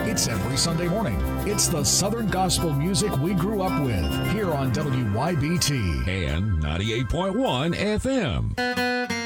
It's every Sunday morning. It's the Southern gospel music we grew up with here on WYBT and 98.1 FM.